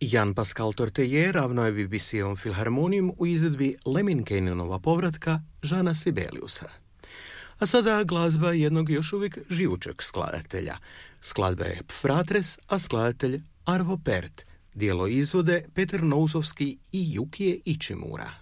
Jan Pascal Tortelier ravnao je BBC-ovom filharmonijom u izvedbi Lemminkäinenova povratka Jeana Sibeliusa. A sada glazba jednog još uvijek živućeg skladatelja. Skladba je Pfratres, a skladatelj Arvo Pärt. Dijelo izvode Peter Nousovski i Yukije Ichimura.